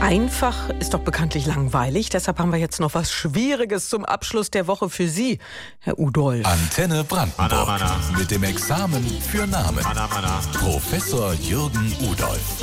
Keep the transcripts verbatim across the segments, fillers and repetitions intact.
Einfach ist doch bekanntlich langweilig. Deshalb haben wir jetzt noch was Schwieriges zum Abschluss der Woche für Sie, Herr Udolf. Antenne Brandenburg. Mana, mana. Mit dem Examen für Namen. Mana, mana. Professor Jürgen Udolf.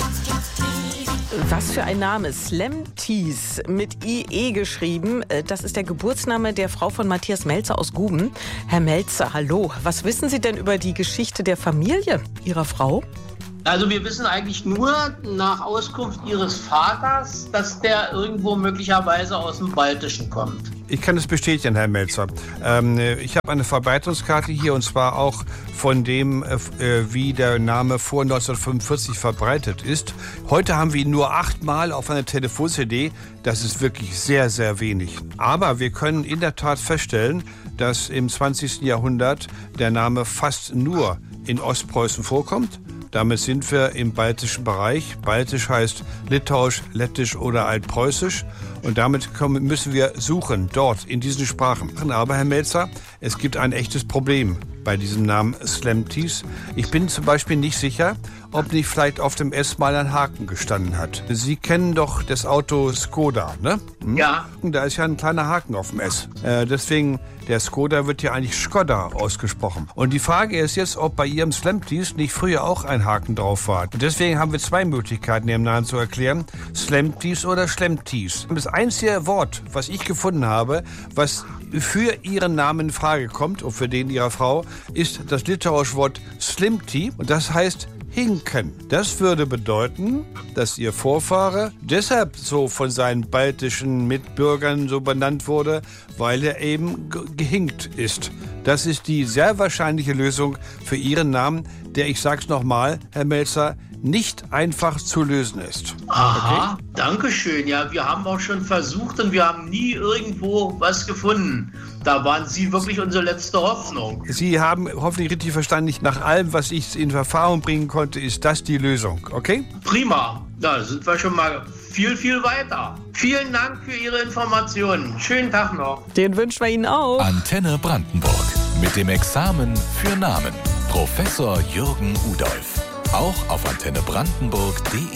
Was für ein Name. Slemtis mit I E geschrieben. Das ist der Geburtsname der Frau von Matthias Melzer aus Guben. Herr Melzer, hallo. Was wissen Sie denn über die Geschichte der Familie Ihrer Frau? Also wir wissen eigentlich nur nach Auskunft Ihres Vaters, dass der irgendwo möglicherweise aus dem Baltischen kommt. Ich kann es bestätigen, Herr Melzer. Ähm, ich habe eine Verbreitungskarte hier, und zwar auch von dem, äh, wie der Name vor neunzehnhundertfünfundvierzig verbreitet ist. Heute haben wir ihn nur achtmal auf einer Telefon-C D. Das ist wirklich sehr, sehr wenig. Aber wir können in der Tat feststellen, dass im zwanzigsten Jahrhundert der Name fast nur in Ostpreußen vorkommt. Damit sind wir im baltischen Bereich. Baltisch heißt Litauisch, Lettisch oder Altpreußisch. Und damit kommen, müssen wir suchen, dort, in diesen Sprachen. Aber, Herr Melzer, es gibt ein echtes Problem bei diesem Namen Slemtis. Ich bin zum Beispiel nicht sicher, ob nicht vielleicht auf dem S mal ein Haken gestanden hat. Sie kennen doch das Auto Skoda, ne? Hm? Ja. Da ist ja ein kleiner Haken auf dem S. Äh, deswegen, der Skoda wird ja eigentlich Skoda ausgesprochen. Und die Frage ist jetzt, ob bei Ihrem Slemtis nicht früher auch ein Haken drauf war. Und deswegen haben wir zwei Möglichkeiten, Ihren Namen zu erklären. Slemtis oder Schlemtis. Das einzige Wort, was ich gefunden habe, was für Ihren Namen in Frage kommt, und für den Ihrer Frau, ist das litauische Wort Slimti. Und das heißt hinken. Das würde bedeuten, dass Ihr Vorfahre deshalb so von seinen baltischen Mitbürgern so benannt wurde, weil er eben ge- gehinkt ist. Das ist die sehr wahrscheinliche Lösung für Ihren Namen, der, ich sag's nochmal, Herr Melzer, nicht einfach zu lösen ist. Aha, okay? Dankeschön. Ja, wir haben auch schon versucht und wir haben nie irgendwo was gefunden. Da waren Sie wirklich unsere letzte Hoffnung. Sie haben hoffentlich richtig verstanden, nach allem, was ich in Erfahrung bringen konnte, ist das die Lösung, okay? Prima. Da sind wir schon mal viel, viel weiter. Vielen Dank für Ihre Informationen. Schönen Tag noch. Den wünschen wir Ihnen auch. Antenne Brandenburg. Mit dem Examen für Namen. Professor Jürgen Udolf. Auch auf antenne brandenburg punkt de.